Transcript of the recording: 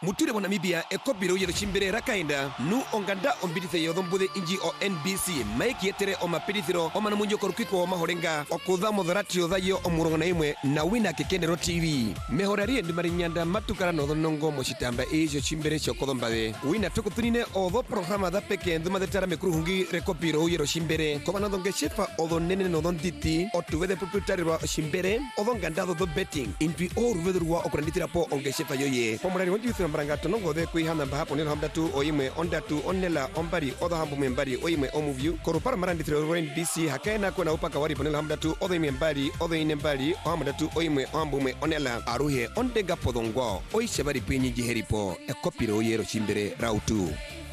mutule wa Namibia ekobiro yero chimbere rakaenda nu onganda ombidithe yothombude inji o NBC maiki etere o mapirithiro o mana munyo korukiko o mahorenga o kutha motharati o thayo o murongo na imwe na wina kekenero TV mehorari ndimari nyanda matukara no thonongo mochitamba ejo chimbere chokothombawe wina tukutunine o tho programa da peke nduma detara mekruhungi rekopiro yero chimbere ko bana donge shefa o tho nene no thon titi o tuwede proprietary wa chimbere o thon ganda tho betting inpi o ruvedurwa o kuranditira po onge shefa yoye pomurari wondi yuthira mbaranga tonongo the kuihana mbahapo nilo hamdatu o imwe ondatu onela ombari o tho hambu membari o imwe omuvyu korupara maranditira o NBC hakaena kona upaka wari ponelo hamdatu o tho imwe mbari o tho ine mbari o hamdatu o imwe o hambu me onela aruhe ondega podongwa o ishabari pinyi jiheripo ekopiro yero chimbere rautu